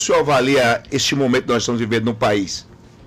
o senhor avalia este momento que nós estamos vivendo no país?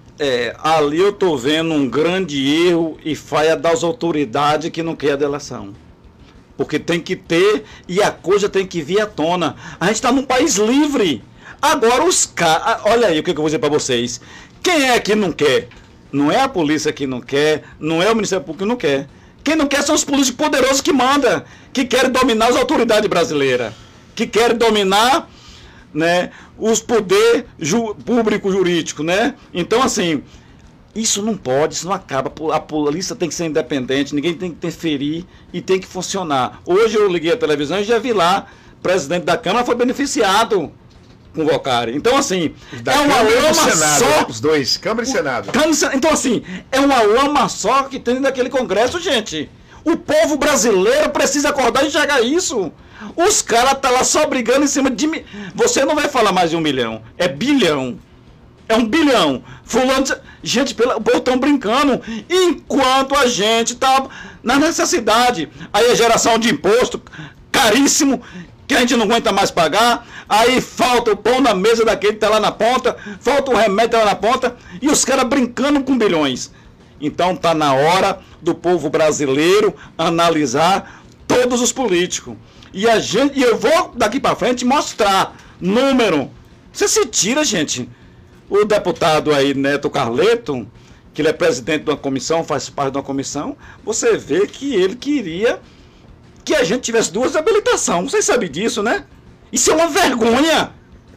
Ali eu estou vendo um grande erro e falha das autoridades que não querem a delação. Porque tem que ter e a coisa tem que vir à tona. A gente está num país livre. Agora os caras... Olha aí o que eu vou dizer para vocês. Quem é que não quer? Não é a polícia que não quer, não é o Ministério Público que não quer. Quem não quer são os políticos poderosos que mandam, que querem dominar as autoridades brasileiras, que querem dominar, né, os poderes público jurídico, né? Então, assim, isso não pode, isso não acaba. A polícia tem que ser independente, ninguém tem que interferir e tem que funcionar. Hoje eu liguei a televisão e já vi lá, o presidente da Câmara foi beneficiado com o Vocari. Então, assim, é uma lama só. Os dois, Câmara e Senado. Então, assim, é uma lama só que tem naquele Congresso, gente. O povo brasileiro precisa acordar e enxergar isso. Os caras estão lá só brigando em cima de... Você não vai falar mais de 1 milhão, é bilhão. É 1 bilhão. Fulano... Gente, o povo estão brincando. Enquanto a gente está na necessidade. Aí a geração de imposto caríssimo, que a gente não aguenta mais pagar. Aí falta o pão na mesa daquele que está lá na ponta. Falta o remédio lá na ponta. E os caras brincando com bilhões. Então está na hora do povo brasileiro analisar todos os políticos. E eu vou daqui para frente mostrar número. Você se tira, gente. O deputado aí, Neto Carleto, que ele é presidente de uma comissão, faz parte de uma comissão, você vê que ele queria que a gente tivesse 2 habilitações. Vocês sabem disso, né? Isso é uma vergonha.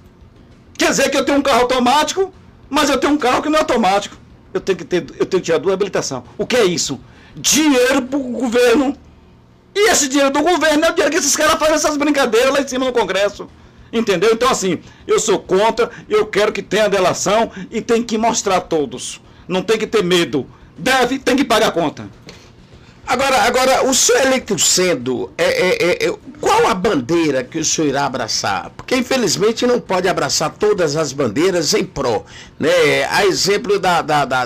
Quer dizer que eu tenho um carro automático, mas eu tenho um carro que não é automático. Eu tenho que tirar 2 habilitações. O que é isso? Dinheiro para o governo. E esse dinheiro do governo é o dinheiro que esses caras fazem essas brincadeiras lá em cima no Congresso. Entendeu? Então, assim, eu sou contra, eu quero que tenha delação e tem que mostrar a todos. Não tem que ter medo. Tem que pagar a conta. Agora, o senhor eleito sendo, qual a bandeira que o senhor irá abraçar? Porque, infelizmente, não pode abraçar todas as bandeiras em pró, né? A exemplo da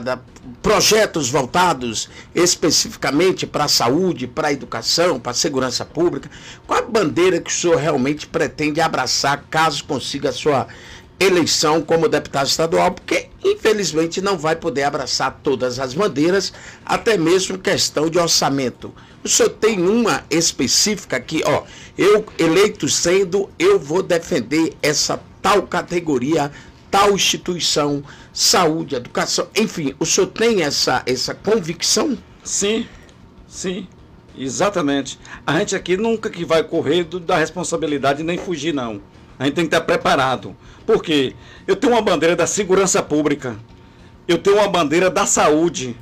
projetos voltados especificamente para a saúde, para a educação, para a segurança pública. Qual a bandeira que o senhor realmente pretende abraçar caso consiga a sua eleição como deputado estadual? Porque, infelizmente, não vai poder abraçar todas as bandeiras, até mesmo questão de orçamento. O senhor tem uma específica que, eu eleito sendo, eu vou defender essa tal categoria, tal instituição, saúde, educação, enfim, o senhor tem essa convicção? Sim, exatamente. A gente aqui nunca que vai correr da responsabilidade nem fugir, não. A gente tem que estar preparado. Por quê? Eu tenho uma bandeira da segurança pública, eu tenho uma bandeira da saúde,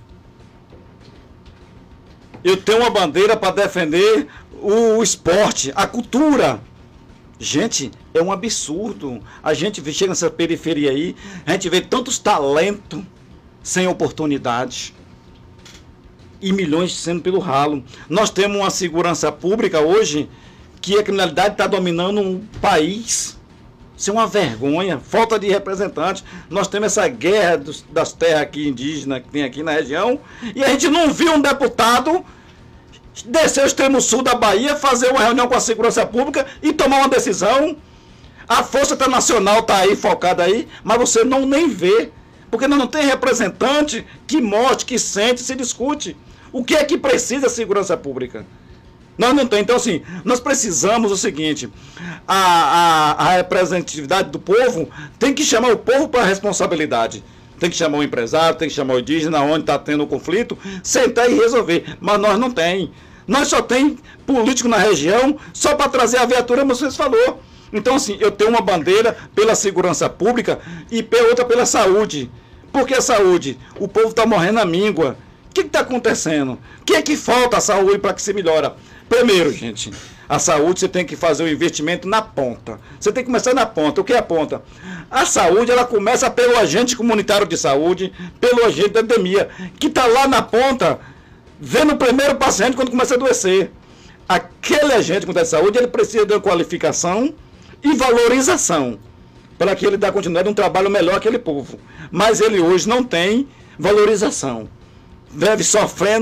eu tenho uma bandeira para defender o esporte, a cultura. Gente, é um absurdo. A gente chega nessa periferia aí, a gente vê tantos talentos sem oportunidade e milhões sendo pelo ralo. Nós temos uma segurança pública hoje que a criminalidade está dominando um país. Isso é uma vergonha, falta de representantes. Nós temos essa guerra das terras aqui indígenas que tem aqui na região e a gente não viu um deputado descer o extremo sul da Bahia, fazer uma reunião com a segurança pública e tomar uma decisão. A Força Internacional está aí, focada aí, mas você nem vê, porque não tem representante que mostre, que sente, se discute. O que é que precisa a segurança pública? Nós não temos. Então, assim, nós precisamos o seguinte, a representatividade do povo tem que chamar o povo para a responsabilidade. Tem que chamar o empresário, tem que chamar o indígena, onde está tendo o conflito, sentar e resolver. Mas nós não tem. Nós só tem político na região só para trazer a viatura, como vocês falou. Então, assim, eu tenho uma bandeira pela segurança pública e outra pela saúde. Porque a saúde, o povo está morrendo à míngua. O que está acontecendo? O que é que falta a saúde para que se melhore? Primeiro, gente, a saúde você tem que fazer o investimento na ponta. Você tem que começar na ponta. O que é a ponta? A saúde, ela começa pelo agente comunitário de saúde, pelo agente da endemia, que está lá na ponta, vendo o primeiro paciente quando começa a adoecer. Aquele agente comunitário de saúde, ele precisa de uma qualificação e valorização, para que ele dê continuidade a um trabalho melhor àquele povo. Mas ele hoje não tem valorização. Deve sofrendo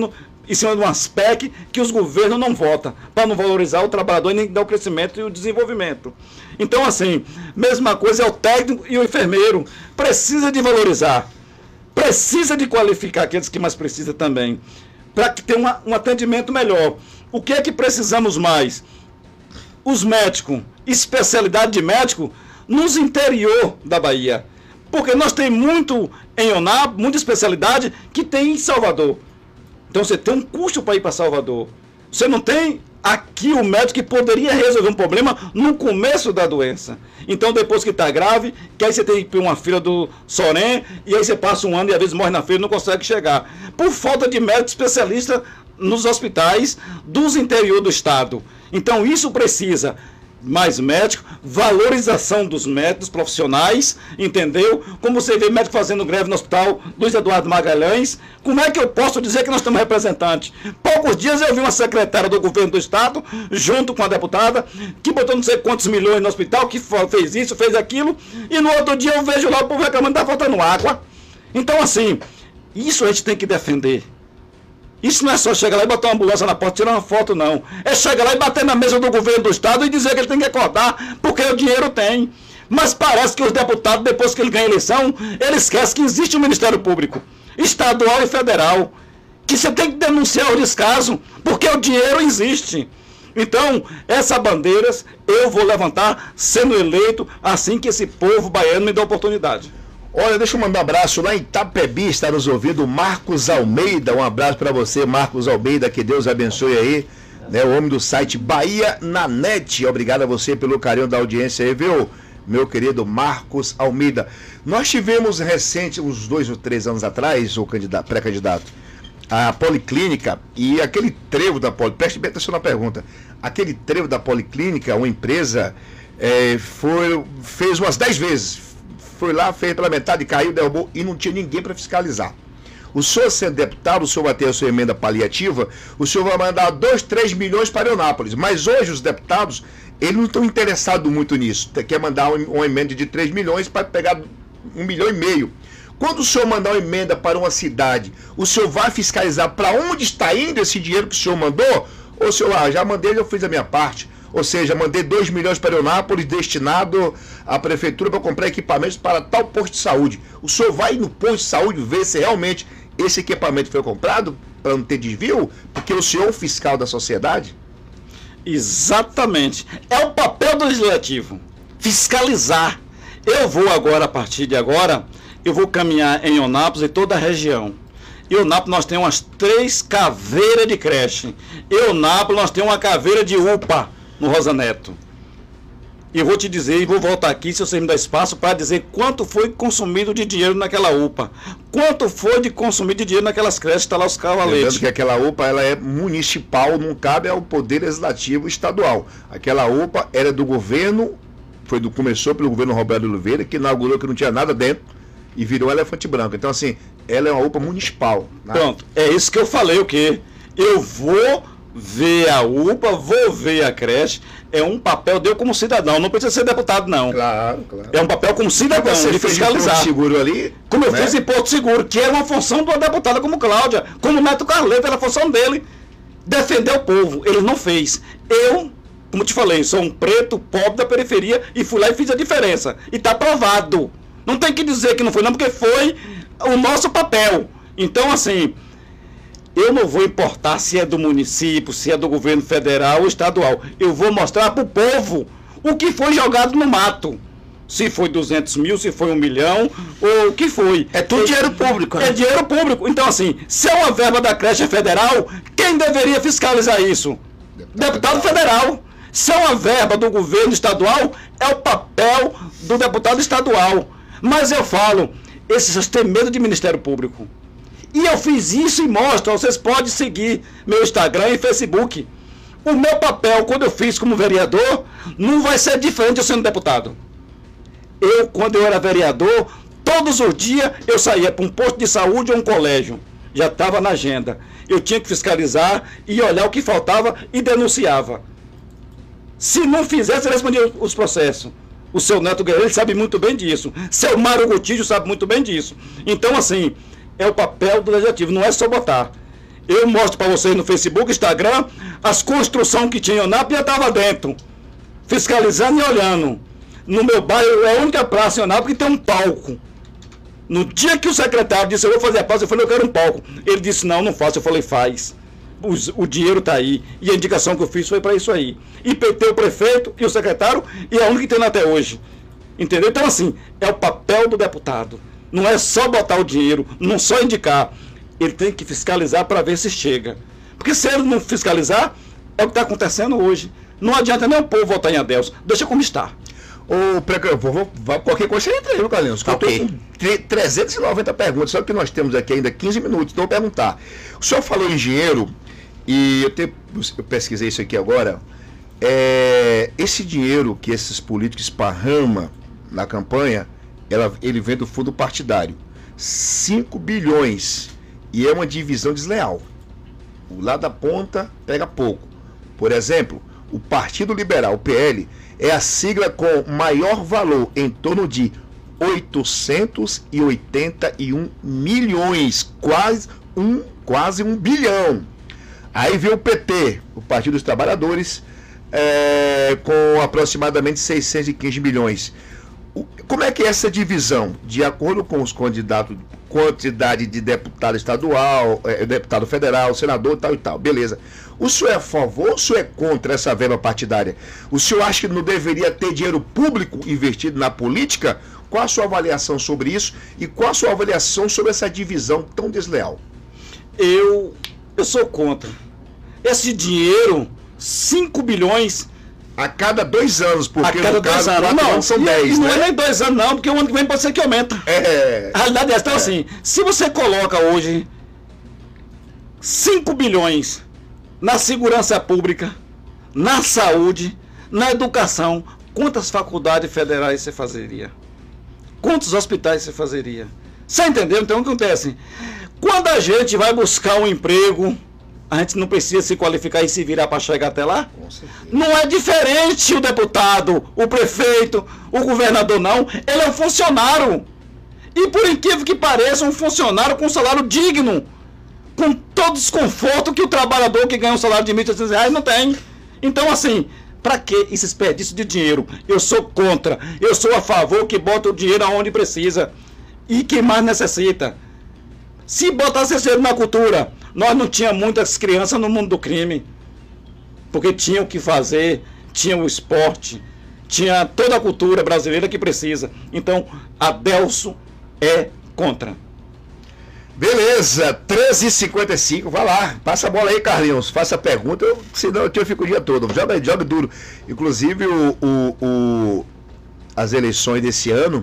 em cima de umas PEC que os governos não votam, para não valorizar o trabalhador e nem dar o crescimento e o desenvolvimento. Então, assim, mesma coisa é o técnico e o enfermeiro. Precisa de valorizar, precisa de qualificar aqueles que mais precisam também, para que tenha um atendimento melhor. O que é que precisamos mais? Os médicos, especialidade de médico, nos interior da Bahia. Porque nós temos muito em Eunápolis, muita especialidade que tem em Salvador. Então você tem um custo para ir para Salvador. Você não tem aqui o médico que poderia resolver um problema no começo da doença. Então depois que está grave, que aí você tem que ir uma fila do Sorém, e aí você passa um ano e às vezes morre na fila e não consegue chegar. Por falta de médico especialista nos hospitais dos interior do estado. Então isso precisa mais médico, valorização dos médicos profissionais, entendeu? Como você vê médico fazendo greve no hospital Luiz Eduardo Magalhães, como é que eu posso dizer que nós temos representantes? Poucos dias eu vi uma secretária do governo do estado, junto com a deputada, que botou não sei quantos milhões no hospital, que fez isso, fez aquilo, e no outro dia eu vejo lá o povo reclamando que está faltando água. Então assim, isso a gente tem que defender. Isso não é só chegar lá e botar uma ambulância na porta e tirar uma foto, não. É chegar lá e bater na mesa do governo do estado e dizer que ele tem que acordar, porque o dinheiro tem. Mas parece que os deputados, depois que ele ganha a eleição, ele esquece que existe um Ministério Público, estadual e federal, que você tem que denunciar o descaso, porque o dinheiro existe. Então, essas bandeiras eu vou levantar sendo eleito assim que esse povo baiano me dá oportunidade. Olha, deixa eu mandar um abraço lá em Itapebi, está nos ouvindo o Marcos Almeida. Um abraço para você, Marcos Almeida, que Deus abençoe aí, né, o homem do site Bahia na Net. Obrigado a você pelo carinho da audiência aí, viu, meu querido Marcos Almeida. Nós tivemos recente, uns 2 ou 3 anos atrás, o pré-candidato, a Policlínica e aquele trevo da Policlínica, preste bem atenção na pergunta, aquele trevo da Policlínica, uma empresa, fez umas 10 vezes, foi lá, fez pela metade, caiu, derrubou e não tinha ninguém para fiscalizar. O senhor sendo deputado, o senhor vai ter a sua emenda paliativa, o senhor vai mandar 2, 3 milhões para Eunápolis, mas hoje os deputados, eles não estão interessados muito nisso, quer mandar uma emenda de 3 milhões para pegar 1,5 milhão. Quando o senhor mandar uma emenda para uma cidade, o senhor vai fiscalizar para onde está indo esse dinheiro que o senhor mandou? Ou o senhor, já mandei, já fiz a minha parte. Ou seja, mandei 2 milhões para Eunápolis, destinado à prefeitura para comprar equipamentos para tal posto de saúde. O senhor vai no posto de saúde ver se realmente esse equipamento foi comprado para não ter desvio? Porque o senhor é o fiscal da sociedade? Exatamente. É o papel do legislativo, fiscalizar. Eu vou agora, a partir de agora, eu vou caminhar em Eunápolis e toda a região. Em Eunápolis nós temos umas 3 caveiras de creche. Em Eunápolis nós temos uma caveira de UPA no Rosa Neto. E eu vou te dizer, e vou voltar aqui, se você me dá espaço, para dizer quanto foi consumido de dinheiro naquela UPA. Quanto foi de consumido de dinheiro naquelas creches, está lá os cavaletes. Lembrando que aquela UPA ela é municipal, não cabe ao Poder Legislativo Estadual. Aquela UPA era do governo, começou pelo governo Roberto Oliveira, que inaugurou que não tinha nada dentro e virou elefante branco. Então assim, ela é uma UPA municipal. Né? Pronto, é isso que eu falei, o quê? Eu vou ver a UPA, vou ver a creche, é um papel de eu como cidadão, não precisa ser deputado não. Claro, claro. É um papel como cidadão, você de fiscalizar. Porto Seguro ali, como eu fiz em Porto Seguro, que é uma função de uma deputada como Cláudia, como Neto Carleto, era a função dele, defender o povo, ele não fez. Eu, como te falei, sou um preto, pobre da periferia, e fui lá e fiz a diferença, e está provado. Não tem que dizer que não foi não, porque foi o nosso papel. Então assim, eu não vou importar se é do município, se é do governo federal ou estadual. Eu vou mostrar para o povo o que foi jogado no mato. Se foi 200 mil, se foi 1 milhão, ou o que foi. É tudo dinheiro público, né? É dinheiro público. Então, assim, se é uma verba da creche federal, quem deveria fiscalizar isso? Deputado federal. Se é uma verba do governo estadual, é o papel do deputado estadual. Mas eu falo, esses têm medo de Ministério Público. E eu fiz isso e mostro, vocês podem seguir meu Instagram e Facebook. O meu papel, quando eu fiz como vereador, não vai ser diferente de eu sendo deputado. Quando eu era vereador, todos os dias eu saía para um posto de saúde ou um colégio. Já estava na agenda. Eu tinha que fiscalizar e olhar o que faltava e denunciava. Se não fizesse, eu respondia os processos. O seu Neto Guerreiro sabe muito bem disso. Seu Mário Gotígio sabe muito bem disso. Então, assim, é o papel do legislativo, não é só botar. Eu mostro para vocês no Facebook, Instagram, as construções que tinha em Eunápolis, eu estava dentro, fiscalizando e olhando. No meu bairro, é a única praça em Eunápolis que tem um palco. No dia que o secretário disse, eu vou fazer a praça, eu falei, eu quero um palco. Ele disse, não, não faço. Eu falei, faz. O dinheiro está aí. E a indicação que eu fiz foi para isso aí. E PT, o prefeito e o secretário, e é a única que tem até hoje. Entendeu? Então, assim, é o papel do deputado. Não é só botar o dinheiro, não só indicar. Ele tem que fiscalizar para ver se chega. Porque se ele não fiscalizar, é o que está acontecendo hoje. Não adianta nem o povo votar em Adelso. Deixa como está. Qualquer coisa você entra aí, viu, Carlinhos? Ok. Eu estou com 390 perguntas, só que nós temos aqui ainda 15 minutos, então eu vou perguntar. O senhor falou em dinheiro, e eu pesquisei isso aqui agora. Esse dinheiro que esses políticos esparramam na campanha, ele vem do fundo partidário. 5 bilhões. E é uma divisão desleal. O lado da ponta pega pouco. Por exemplo, o Partido Liberal, o PL, é a sigla com maior valor, em torno de 881 milhões, quase um bilhão. Aí vem o PT, o Partido dos Trabalhadores, com aproximadamente 615 milhões. Como é que é essa divisão? De acordo com os candidatos, quantidade de deputado estadual, deputado federal, senador, tal e tal, beleza. O senhor é a favor ou o senhor é contra essa verba partidária? O senhor acha que não deveria ter dinheiro público investido na política? Qual a sua avaliação sobre isso? E qual a sua avaliação sobre essa divisão tão desleal? Eu sou contra. Esse dinheiro, 5 bilhões... A cada 2 anos, porque a cada 2 anos. Não, são 10, não né? é nem 2 anos não, porque o ano que vem pode ser que aumenta. A realidade é essa. Então, assim, se você coloca hoje 5 bilhões na segurança pública, na saúde, na educação, quantas faculdades federais você fazeria? Quantos hospitais você fazeria? Você entendeu? Então, o que acontece? Quando a gente vai buscar um emprego, a gente não precisa se qualificar e se virar para chegar até lá? Não é diferente o deputado, o prefeito, o governador, não. Ele é um funcionário. E por incrível que pareça, um funcionário com um salário digno, com todo o desconforto que o trabalhador que ganha um salário de R$ 1.800 não tem. Então, assim, para que esse desperdício de dinheiro? Eu sou contra. Eu sou a favor que bota o dinheiro aonde precisa e que mais necessita. Se botasse esse dinheiro na cultura, nós não tínhamos muitas crianças no mundo do crime, porque tinha o que fazer, tinha o esporte, tinha toda a cultura brasileira que precisa. Então, Adelso é contra. Beleza, 13h55, vai lá, passa a bola aí, Carlinhos, faça a pergunta, senão aqui eu fico o dia todo, joga duro. Inclusive, as eleições desse ano,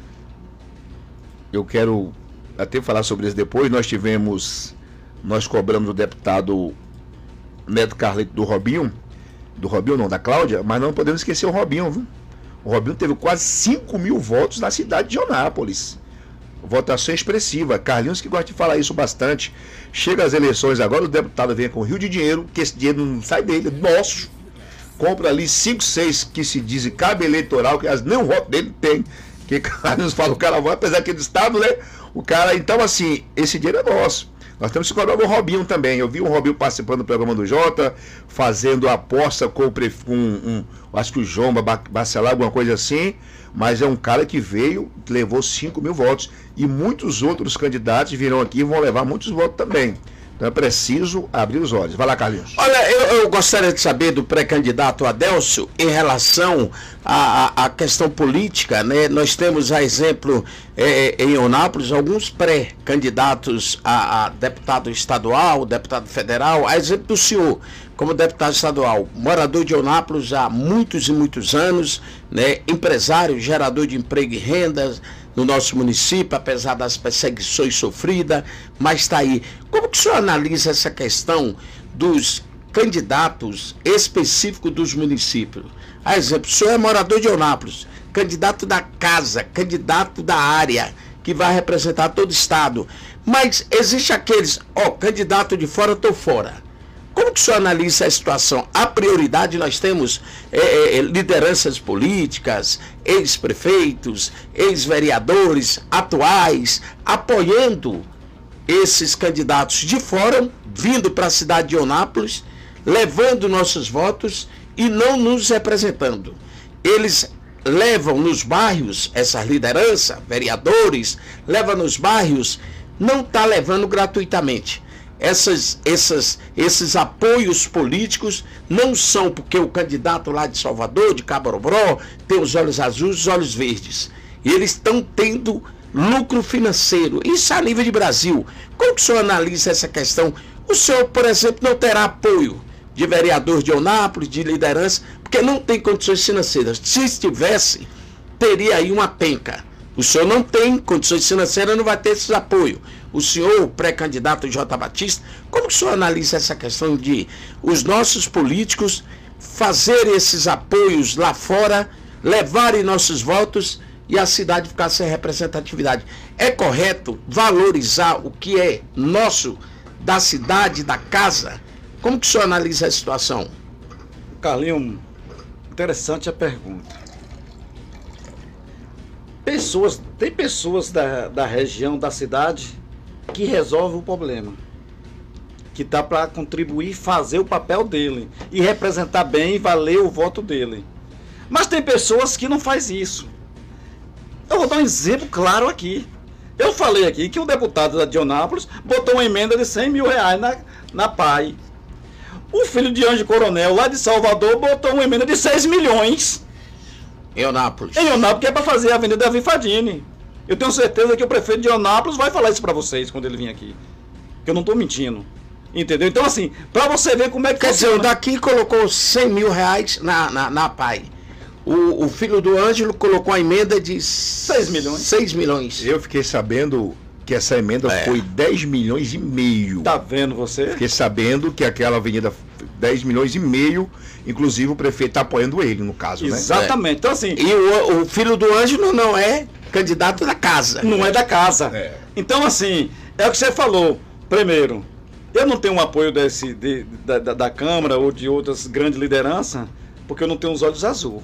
eu quero até falar sobre isso depois. Nós cobramos o deputado Neto Carleto da Cláudia, mas não podemos esquecer o Robinho, viu? O Robinho teve quase 5 mil votos na cidade de Eunápolis. Votação expressiva. Carlinhos que gosta de falar isso bastante. Chega as eleições agora, o deputado vem com um rio de dinheiro, que esse dinheiro não sai dele, é nosso. Compra ali 5, 6 que se dizem cabo eleitoral, que nem o voto dele tem. Que Carlinhos fala, o cara vota, apesar que é do Estado, né? O cara, então assim, esse dinheiro é nosso. Nós temos que cobrar o Robinho também. Eu vi o Robinho participando do programa do Jota, fazendo aposta com acho que o João Bacelar, alguma coisa assim, mas é um cara que veio, levou 5 mil votos, e muitos outros candidatos virão aqui e vão levar muitos votos também. Então é preciso abrir os olhos. Vai lá, Carlinhos. Olha, eu gostaria de saber do pré-candidato Adelso em relação à questão política, né? Nós temos, a exemplo, em Eunápolis, alguns pré-candidatos a deputado estadual, deputado federal, a exemplo do senhor, como deputado estadual, morador de Eunápolis há muitos e muitos anos, né? Empresário, gerador de emprego e rendas no nosso município, apesar das perseguições sofridas, mas está aí. Como que o senhor analisa essa questão dos candidatos específicos dos municípios? A exemplo, o senhor é morador de Eunápolis, candidato da casa, candidato da área, que vai representar todo o estado, mas existe aqueles, candidato de fora, estou fora. Como que o senhor analisa a situação? A prioridade, nós temos lideranças políticas, ex-prefeitos, ex-vereadores, atuais, apoiando esses candidatos de fora, vindo para a cidade de Eunápolis, levando nossos votos e não nos representando. Eles levam nos bairros, essa liderança, vereadores, levam nos bairros, não está levando gratuitamente. Esses apoios políticos não são porque o candidato lá de Salvador, de Cabobró, tem os olhos azuis e os olhos verdes. E eles estão tendo lucro financeiro. Isso a nível de Brasil. Como que o senhor analisa essa questão? O senhor, por exemplo, não terá apoio de vereador de Eunápolis, de liderança, porque não tem condições financeiras. Se tivesse, teria aí uma penca. O senhor não tem condições financeiras, não vai ter esse apoio. O senhor, o pré-candidato J. Batista, como que o senhor analisa essa questão de os nossos políticos fazerem esses apoios lá fora, levarem nossos votos e a cidade ficar sem representatividade? É correto valorizar o que é nosso, da cidade, da casa? Como que o senhor analisa a situação? Carlinhos, interessante a pergunta. Tem pessoas da região, da cidade, que resolvem o problema, que está para contribuir, fazer o papel dele e representar bem e valer o voto dele. Mas tem pessoas que não faz isso. Eu vou dar um exemplo claro aqui. Eu falei aqui que o deputado de Eunápolis botou uma emenda de 100 mil reais na PAI. O filho de Anjo Coronel, lá de Salvador, botou uma emenda de 6 milhões. Em Eunápolis, que é para fazer a Avenida Vifadini. Eu tenho certeza que o prefeito de Eunápolis vai falar isso para vocês quando ele vir aqui. Que eu não estou mentindo. Entendeu? Então, assim, para você ver como é que... Quer dizer, o daqui colocou 100 mil reais na PAI. O filho do Ângelo colocou a emenda de 6 milhões. 6 milhões. Eu fiquei sabendo que essa emenda foi 10 milhões e meio. Tá vendo você? Fiquei sabendo que aquela avenida 10 milhões e meio, inclusive o prefeito está apoiando ele, no caso, né? Exatamente. Então, assim... E o filho do Ângelo não é candidato da casa. Não é da casa. É. Então, assim, é o que você falou. Primeiro, eu não tenho um apoio da Câmara ou de outras grandes lideranças, porque eu não tenho os olhos azuis.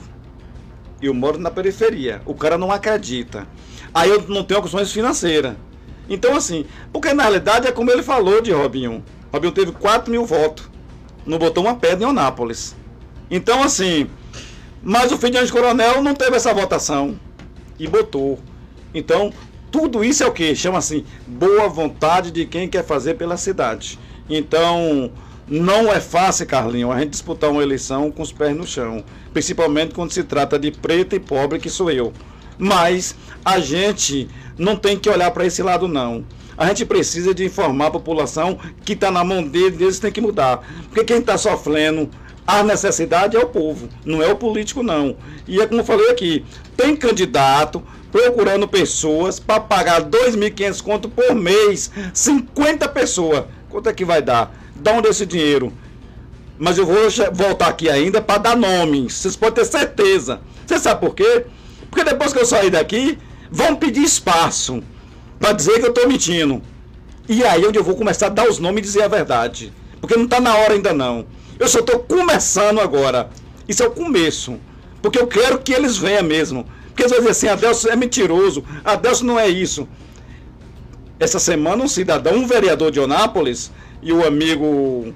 Eu moro na periferia. O cara não acredita. Aí eu não tenho condições financeiras. Então, assim, porque na realidade é como ele falou de Robinho. Robinho teve 4 mil votos. Não botou uma pedra em Eunápolis. Então, assim, mas o filho de Anjo Coronel não teve essa votação. E botou. Então, tudo isso é o que? Chama assim, boa vontade de quem quer fazer pela cidade. Então, não é fácil, Carlinhos, a gente disputar uma eleição com os pés no chão. Principalmente quando se trata de preto e pobre, que sou eu. Mas a gente não tem que olhar para esse lado, não. A gente precisa de informar a população que está na mão deles tem que mudar. Porque quem está sofrendo a necessidade é o povo, não é o político, não. E é como eu falei aqui, tem candidato procurando pessoas para pagar 2.500 conto por mês, 50 pessoas. Quanto é que vai dar? Dá onde esse dinheiro? Mas eu vou voltar aqui ainda para dar nomes. Vocês podem ter certeza. Você sabe por quê? Porque depois que eu sair daqui, vão pedir espaço para dizer que eu estou mentindo. E aí onde eu vou começar a dar os nomes e dizer a verdade. Porque não está na hora ainda não. Eu só estou começando agora. Isso é o começo. Porque eu quero que eles venham mesmo. Porque eles vão dizer assim, Adelson é mentiroso. Adelson não é isso. Essa semana um cidadão, um vereador de Eunápolis, e o amigo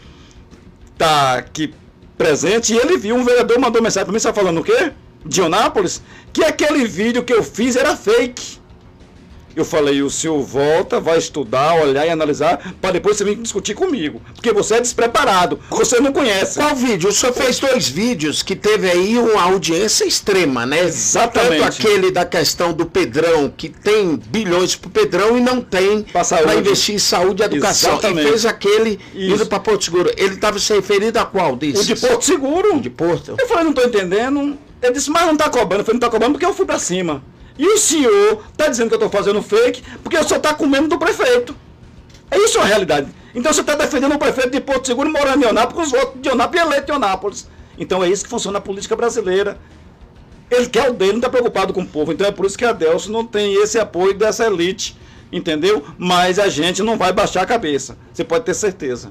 está aqui presente, e ele viu, um vereador mandou mensagem para mim, você está falando o quê? De Eunápolis? Que aquele vídeo que eu fiz era fake. Eu falei, o senhor volta, vai estudar, olhar e analisar, para depois você vir discutir comigo. Porque você é despreparado, você não conhece. Qual vídeo? O senhor fez 2 vídeos que teve aí uma audiência extrema, né? Exatamente. Tanto aquele da questão do Pedrão, que tem bilhões pro Pedrão e não tem para investir em saúde e educação. Exatamente. E fez aquele Isso. indo para Porto Seguro. Ele estava se referindo a qual desses? O de Porto Seguro. O de Porto. Eu falei, não estou entendendo. Ele disse, mas não está cobrando. Eu falei, não está cobrando porque eu fui para cima. E o senhor está dizendo que eu estou fazendo fake porque o senhor está comendo do prefeito. É isso a realidade. Então você está defendendo o prefeito de Porto Seguro morando em Eunápolis com os votos de Eunápolis e eleito em Eunápolis. Então é isso que funciona a política brasileira. Ele quer o dele, não está preocupado com o povo. Então é por isso que a Adelson não tem esse apoio dessa elite. Entendeu? Mas a gente não vai baixar a cabeça. Você pode ter certeza.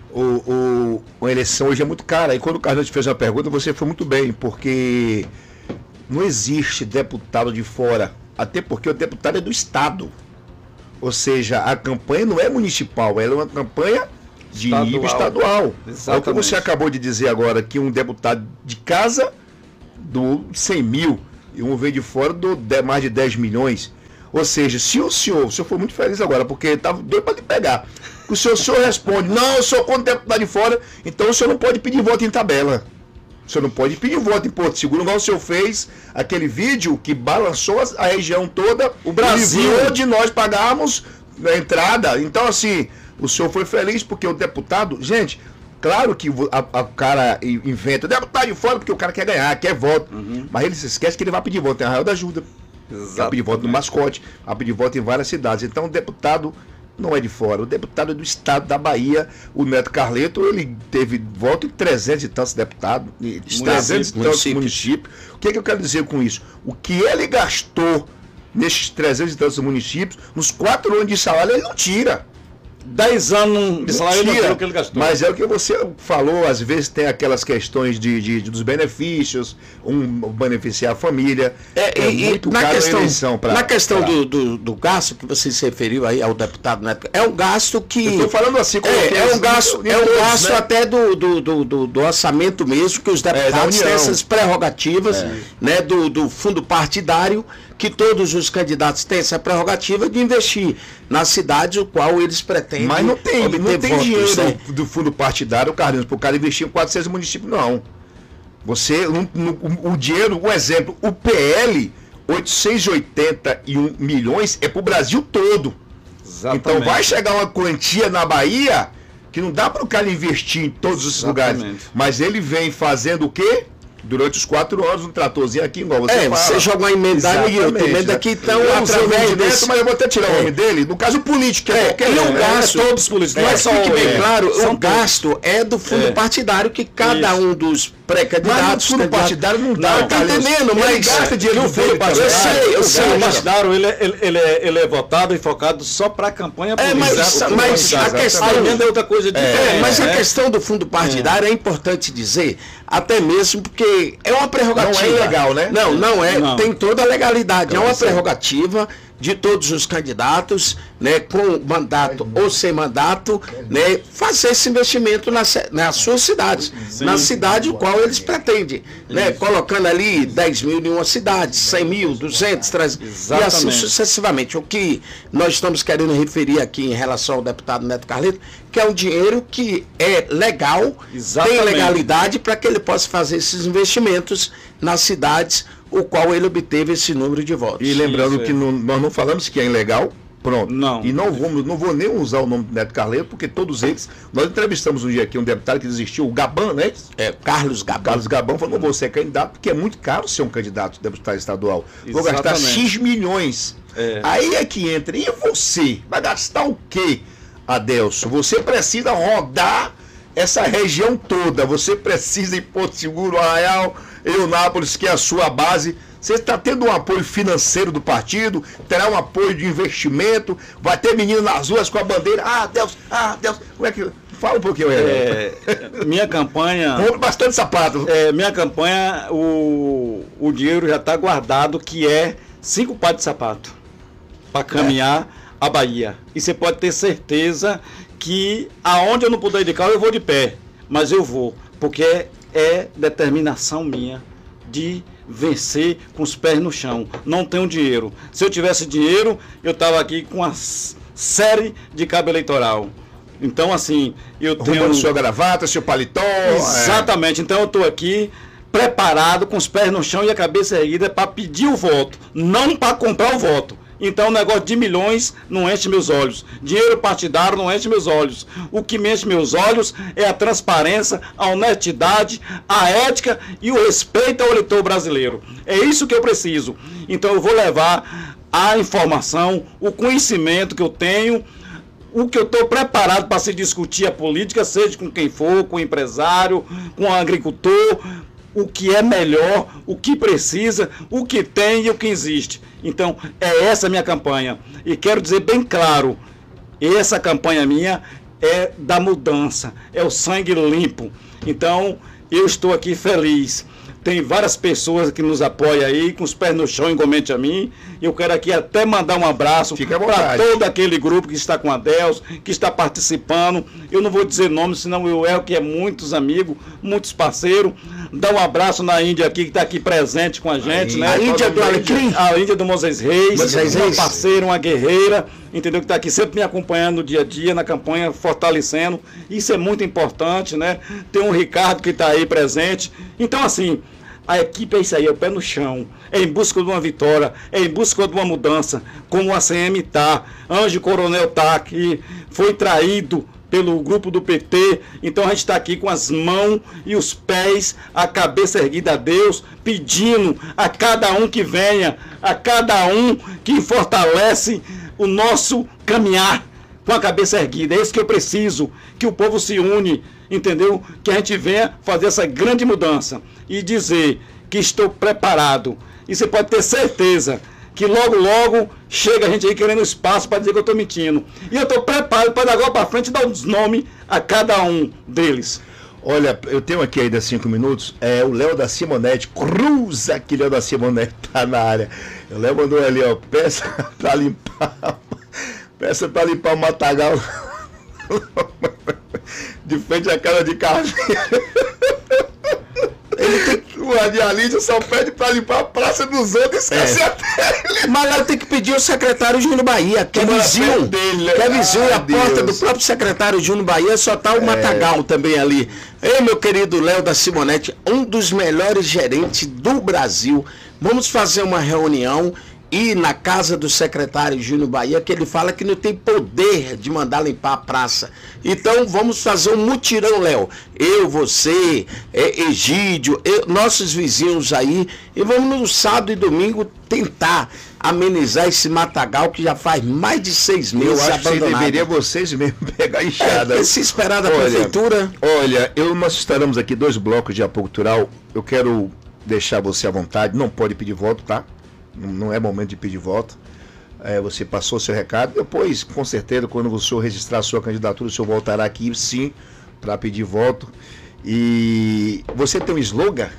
A eleição hoje é muito cara. E quando o Carlos te fez uma pergunta, você foi muito bem, porque não existe deputado de fora, até porque o deputado é do Estado. Ou seja, a campanha não é municipal, ela é uma campanha de nível estadual. É o que você acabou de dizer agora, que um deputado de casa do 100 mil e um veio de fora do mais de 10 milhões. Ou seja, se o senhor foi muito feliz agora, porque estava doido para te pegar. O senhor responde, não, eu sou contra o deputado de fora, então o senhor não pode pedir voto em tabela. O senhor não pode pedir voto em Porto Seguro, igual o senhor fez aquele vídeo que balançou a região toda, o Brasil, onde nós pagamos a entrada. Então, assim, o senhor foi feliz porque o deputado... Gente, claro que o cara inventa deputado de fora porque o cara quer ganhar, quer voto. Mas ele se esquece que ele vai pedir voto em Arraial da Ajuda. Vai pedir voto no Mascote, vai pedir voto em várias cidades. Então, o deputado... não é de fora, o deputado é do estado da Bahia. O Neto Carleto, ele teve voto em 300 e tantos deputados, 300 e tantos municípios. O que eu quero dizer com isso? O que ele gastou nesses 300 e tantos municípios, nos 4 anos de salário, ele não tira. 10 anos de salário não tira o que ele gastou. Mas é o que você falou, às vezes tem aquelas questões dos benefícios, beneficiar a família. Muito na questão, na questão do gasto que você se referiu aí ao deputado Neto, é um gasto que... Eu estou falando assim, é um gasto né? Até do orçamento mesmo, que os deputados têm essas prerrogativas né, do fundo partidário, que todos os candidatos têm essa prerrogativa de investir na cidade o qual eles pretendem. Mas não tem votos, dinheiro né? do fundo partidário, Carlinhos, para o cara investir em 400 municípios, não. O dinheiro, um exemplo, o PL, 881 milhões é para o Brasil todo. Exatamente. Então vai chegar uma quantia na Bahia que não dá para o cara investir em todos os lugares. Mas ele vem fazendo o quê? Durante os 4 anos, um tratorzinho aqui, igual você fala. Você joga uma emenda aqui, então, através desse... Mas eu vou até tirar o nome dele, no caso político, que é qualquer um. Gasto, todos políticos. Mas fique bem claro, o gasto é do fundo partidário que cada um dos pré-candidatos... Mas o fundo partidário não dá, tá entendendo? Mas gasta dinheiro no fundo partidário. Eu sei. O partidário, ele é votado e focado só para a campanha política. Mas a questão... é outra coisa diferente. Mas a questão do fundo partidário é importante dizer, até mesmo porque é uma prerrogativa. Não é ilegal, né? Não é. Não. Tem toda a legalidade. É uma prerrogativa de todos os candidatos, né, com mandato ou sem mandato, né, fazer esse investimento nas suas cidades, na cidade o qual eles pretendem, né, colocando ali 10 mil em uma cidade, 100 mil, 200, 300, e assim sucessivamente. O que nós estamos querendo referir aqui em relação ao deputado Neto Carleto, que é um dinheiro que é legal, tem legalidade para que ele possa fazer esses investimentos nas cidades o qual ele obteve esse número de votos. E lembrando que nós não falamos que é ilegal, pronto. Não. E não vou nem usar o nome do Neto Carleto, porque todos eles... Nós entrevistamos um dia aqui um deputado que desistiu, o Gaban, né? Carlos Gaban. Carlos Gaban falou, não vou ser candidato, porque é muito caro ser um candidato deputado estadual. Vou gastar X milhões. Aí é que entra. E você? Vai gastar o quê, Adelson? Você precisa rodar essa região toda. Você precisa ir Porto Seguro, Arraial, Eunápolis, que é a sua base. Você está tendo um apoio financeiro do partido, terá um apoio de investimento, vai ter menino nas ruas com a bandeira. Deus, como é que... Fala um pouquinho aí. Minha campanha... Compre bastante sapato. Minha campanha, o dinheiro já está guardado, que é 5 pares de sapato para caminhar a Bahia. E você pode ter certeza que aonde eu não puder ir de carro, eu vou de pé. Mas eu vou, porque é determinação minha de vencer com os pés no chão. Não tenho dinheiro. Se eu tivesse dinheiro, eu estava aqui com uma série de cabo eleitoral. Então, assim, eu tenho... sua gravata, seu paletó... Exatamente. Então, eu estou aqui preparado, com os pés no chão e a cabeça erguida para pedir o voto, não para comprar o voto. Então o negócio de milhões não enche meus olhos. Dinheiro partidário não enche meus olhos. O que me enche meus olhos é a transparência, a honestidade, a ética e o respeito ao eleitor brasileiro. É isso que eu preciso. Então eu vou levar a informação, o conhecimento que eu tenho, o que eu estou preparado para se discutir a política, seja com quem for, com o empresário, com o agricultor, o que é melhor, o que precisa, o que tem e o que existe. Então, é essa a minha campanha. E quero dizer bem claro, essa campanha minha é da mudança, é o sangue limpo. Então, eu estou aqui feliz. Tem várias pessoas que nos apoiam aí, com os pés no chão, igualmente a mim. Eu quero aqui até mandar um abraço para todo aquele grupo que está com a Adelso, que está participando. Eu não vou dizer nomes, senão eu erro, que é muitos amigos, muitos parceiros. Dá um abraço na Índia aqui, que está aqui presente com a gente, né? A Índia do Alecrim? A Índia do Moisés Reis, uma parceira, uma guerreira, entendeu? Que está aqui sempre me acompanhando no dia a dia, na campanha, fortalecendo. Isso é muito importante, né? Tem um Ricardo que está aí presente. Então, assim, a equipe é isso aí, é o pé no chão, é em busca de uma vitória, é em busca de uma mudança, como o ACM está, Anjo Coronel está, que foi traído pelo grupo do PT, então a gente está aqui com as mãos e os pés, a cabeça erguida a Deus, pedindo a cada um que venha, a cada um que fortalece o nosso caminhar com a cabeça erguida. É isso que eu preciso, que o povo se une, entendeu? Que a gente venha fazer essa grande mudança e dizer que estou preparado. E você pode ter certeza que logo, logo chega a gente aí querendo espaço para dizer que eu estou mentindo. E eu estou preparado para agora para frente dar os nomes a cada um deles. Olha, eu tenho aqui ainda 5 minutos, o Léo da Simonete, cruza que Léo da Simonete tá na área. O Léo mandou ali, ó, peça para limpar o matagal de frente à casa de carne. Ele tem que... O radialista só pede para limpar a praça dos outros, esquece até. Mas lá tem que pedir o secretário Júnior Bahia, que é vizinho dele, que é vizinho, e a porta do próprio secretário Júnior Bahia só tá o matagal também ali. Ei, meu querido Léo da Simonete, um dos melhores gerentes do Brasil. Vamos fazer uma reunião e na casa do secretário Júnior Bahia, que ele fala que não tem poder de mandar limpar a praça. Então vamos fazer um mutirão, Léo. Eu, você, Egídio, nossos vizinhos aí, e vamos no sábado e domingo tentar amenizar esse matagal que já faz mais de 6 meses abandonado. Eu acho que deveria vocês mesmo pegar a enxada. Se esperar da prefeitura. Olha, nós estaremos aqui 2 blocos de apoio cultural. Eu quero deixar você à vontade, não pode pedir voto, tá? Não é momento de pedir voto. Você passou seu recado. Depois, com certeza, quando o senhor registrar a sua candidatura, o senhor voltará aqui, sim, para pedir voto. E você tem um slogan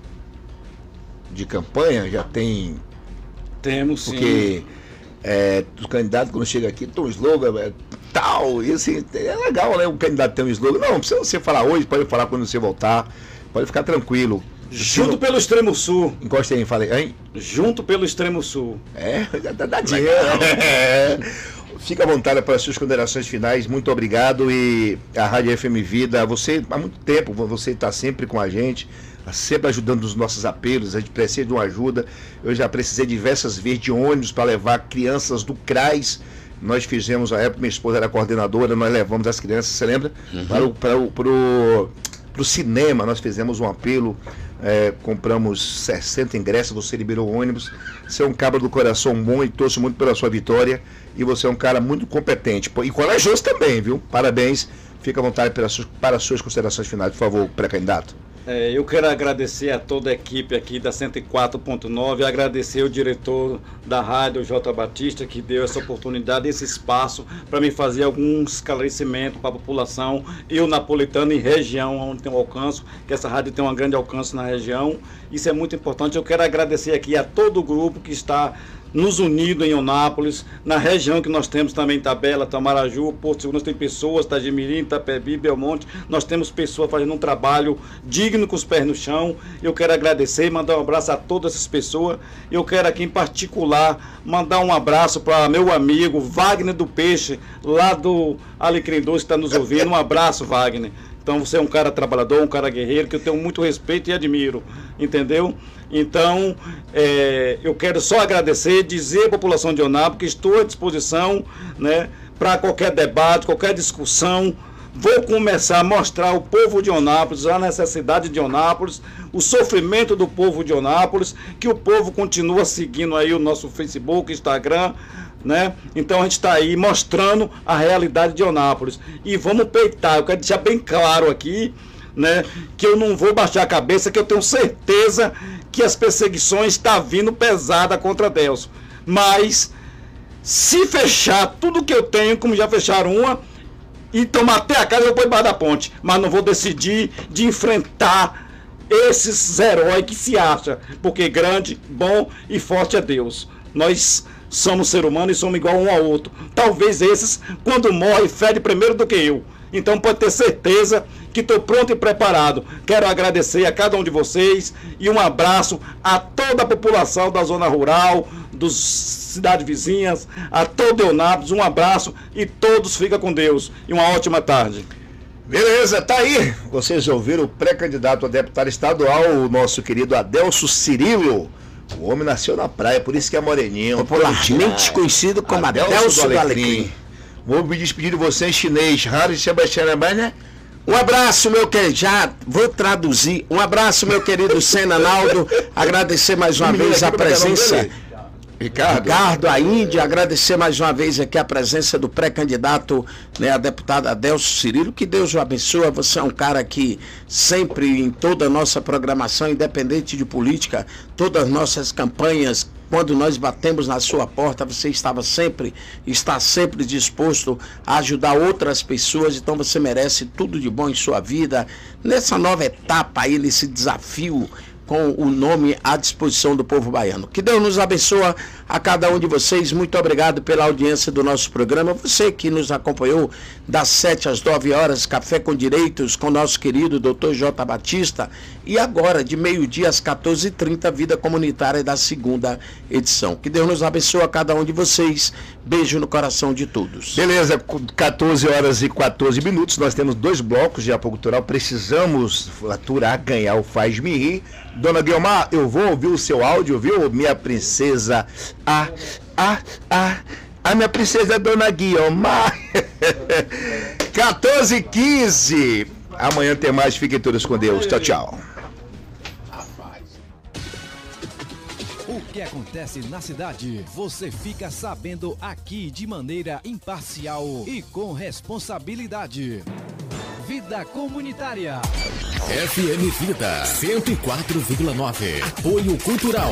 de campanha? Já tem? Temos, sim. Porque os candidatos, quando chega aqui, tem um slogan tal. E assim, é legal, né? O candidato tem um slogan. Não precisa você falar hoje, pode falar quando você voltar. Pode ficar tranquilo. Junto pelo Extremo Sul. Encosta aí, falei, hein? Junto pelo Extremo Sul. Dá dinheiro. Fica à vontade para as suas considerações finais. Muito obrigado. E a Rádio FM Vida, você, há muito tempo, você está sempre com a gente, sempre ajudando nos nossos apelos. A gente precisa de uma ajuda. Eu já precisei diversas vezes de ônibus para levar crianças do CRAS. Nós fizemos, a época, minha esposa era coordenadora, nós levamos as crianças, você lembra? Para o cinema, nós fizemos um apelo, compramos 60 ingressos, você liberou o ônibus. Você é um cabra do coração bom e torço muito pela sua vitória. E você é um cara muito competente e corajoso também, viu? Parabéns. Fica à vontade para as suas considerações finais, por favor, pré-candidato. Eu quero agradecer a toda a equipe aqui da 104.9, agradecer o diretor da rádio, o J. Batista, que deu essa oportunidade, esse espaço para me fazer alguns esclarecimentos para a população, eu napolitano e região onde tem um alcance, que essa rádio tem um grande alcance na região. Isso é muito importante. Eu quero agradecer aqui a todo o grupo que está nos unido em Eunápolis, na região que nós temos também Tabela, Tamaraju, Porto Seguro, nós temos pessoas, Tajimirim, Itapebi, Belmonte, nós temos pessoas fazendo um trabalho digno com os pés no chão. Eu quero agradecer e mandar um abraço a todas essas pessoas. Eu quero aqui em particular mandar um abraço para meu amigo Wagner do Peixe, lá do Alecrim Doce, que está nos ouvindo. Um abraço, Wagner. Então você é um cara trabalhador, um cara guerreiro, que eu tenho muito respeito e admiro, entendeu? Então, eu quero só agradecer, dizer à população de Eunápolis que estou à disposição, né, para qualquer debate, qualquer discussão. Vou começar a mostrar ao povo de Eunápolis, a necessidade de Eunápolis, o sofrimento do povo de Eunápolis, que o povo continua seguindo aí o nosso Facebook, Instagram, né? Então a gente está aí mostrando a realidade de Eunápolis. E vamos peitar, eu quero deixar bem claro aqui, né, que eu não vou baixar a cabeça, que eu tenho certeza que as perseguições estão vindo pesada contra Adelso. Mas se fechar tudo que eu tenho, como já fecharam uma, e tomar até a casa, eu vou debaixo da ponte. Mas não vou decidir de enfrentar esses heróis que se acham, porque grande, bom e forte é Deus. Nós somos ser humano e somos igual um ao outro. Talvez esses, quando morrem, fedem primeiro do que eu. Então pode ter certeza que estou pronto e preparado. Quero agradecer a cada um de vocês e um abraço a toda a população da zona rural, das cidades vizinhas, a todo Eunápolis. Um abraço e todos ficam com Deus. E uma ótima tarde. Beleza, tá aí. Vocês ouviram o pré-candidato a deputado estadual, o nosso querido Adelso Cirilo. O homem nasceu na praia, por isso que é moreninho. Popularmente conhecido como Adelso do Alecrim. Vou me despedir de você em chinês. Né? Um abraço, meu querido. Já vou traduzir. Um abraço, meu querido Senna Naldo. Agradecer mais uma vez a presença. Ricardo, a Índia, agradecer mais uma vez aqui a presença do pré-candidato, né, a deputada Adelso Cirilo. Que Deus o abençoe. Você é um cara que sempre, em toda a nossa programação, independente de política, todas as nossas campanhas, quando nós batemos na sua porta, você está sempre disposto a ajudar outras pessoas. Então você merece tudo de bom em sua vida, nessa nova etapa aí, nesse desafio com o nome à disposição do povo baiano. Que Deus nos abençoe a cada um de vocês. Muito obrigado pela audiência do nosso programa. Você que nos acompanhou das 7 às 9 horas, Café com Direitos, com nosso querido Dr. J. Batista. E agora, de meio-dia às 14h30, Vida Comunitária da segunda edição. Que Deus nos abençoe a cada um de vocês. Beijo no coração de todos. Beleza, 14 horas e 14 minutos. Nós temos 2 blocos de apoio cultural. Precisamos aturar, ganhar o Faz-me Rir. Dona Guiomar, eu vou ouvir o seu áudio, viu? Minha princesa. A minha princesa Dona Guiomar. 14h15. Amanhã tem mais. Fiquem todos com Deus. Tchau, tchau. O que acontece na cidade, você fica sabendo aqui de maneira imparcial e com responsabilidade. Vida Comunitária. FM Vida 104,9. Apoio Cultural.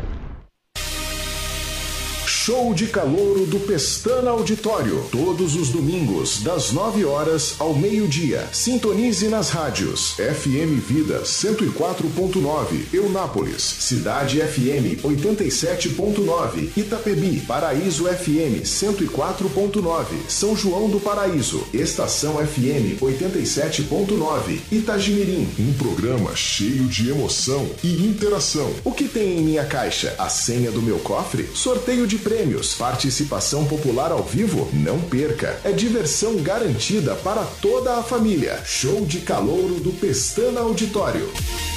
Show de calouro do Pestana Auditório. Todos os domingos, das 9 horas ao meio-dia. Sintonize nas rádios. FM Vida 104.9. Eunápolis. Cidade FM 87.9. Itapebi. Paraíso FM 104.9. São João do Paraíso. Estação FM 87.9. Itagimirim. Um programa cheio de emoção e interação. O que tem em minha caixa? A senha do meu cofre? Sorteio de prêmios, participação popular ao vivo? Não perca, é diversão garantida para toda a família. Show de calouro do Pestana Auditório.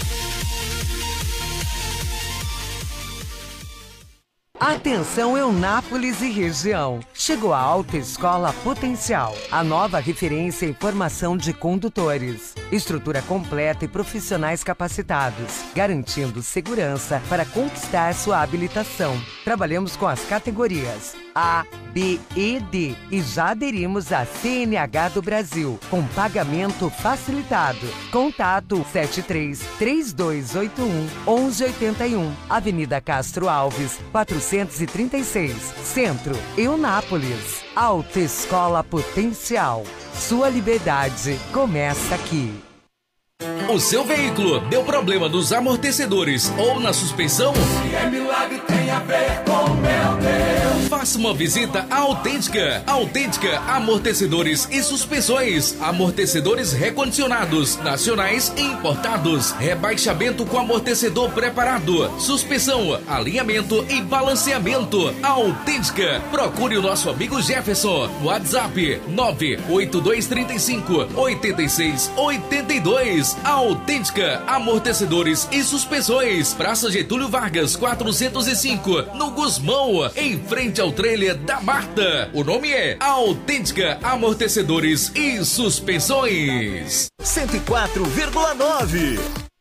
Atenção Eunápolis e região. Chegou a Autoescola Potencial, a nova referência em formação de condutores. Estrutura completa e profissionais capacitados, garantindo segurança para conquistar sua habilitação. Trabalhamos com as categorias A, B e D e já aderimos à CNH do Brasil, com pagamento facilitado. Contato 73-3281-1181, Avenida Castro Alves, 436, Centro, Eunápolis. Autoescola Potencial. Sua liberdade começa aqui. O seu veículo deu problema nos amortecedores ou na suspensão? Se é milagre, tem a ver com meu Deus. Faça uma visita à Autêntica. Autêntica Amortecedores e Suspensões. Amortecedores recondicionados, nacionais e importados. Rebaixamento com amortecedor preparado. Suspensão, alinhamento e balanceamento. Autêntica. Procure o nosso amigo Jefferson. WhatsApp 98235-8682. Autêntica Amortecedores e Suspensões. Praça Getúlio Vargas, 405, no Gusmão, em frente ao trailer da Marta. O nome é Autêntica Amortecedores e Suspensões. 104,9.